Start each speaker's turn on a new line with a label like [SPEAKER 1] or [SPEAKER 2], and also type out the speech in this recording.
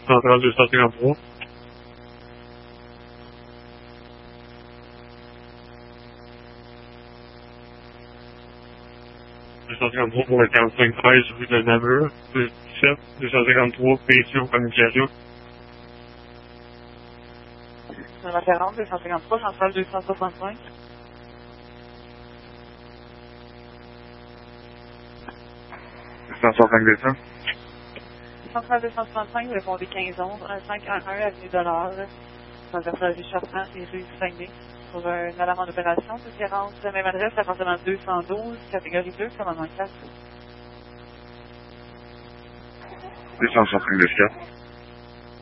[SPEAKER 1] Centrale 253. 253 pour le 4513 rue de Namur. 17, 253, PCO communication.
[SPEAKER 2] Numéro 40, 253, centrale 265. Centrale 265, vous répondez 1511, 1511, avenue de l'Or, transversale de la rue Chartrand et rue du Saguenay. Pour une alarme en opération, tout différence, même adresse, appartement 212, catégorie 2, commandement 4.
[SPEAKER 1] 265 de 4.